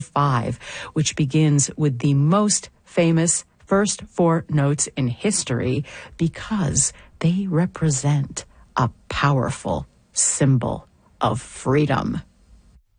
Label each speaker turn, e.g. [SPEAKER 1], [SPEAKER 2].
[SPEAKER 1] 5, which begins with the most famous first 4 notes in history because they represent a powerful symbol of freedom.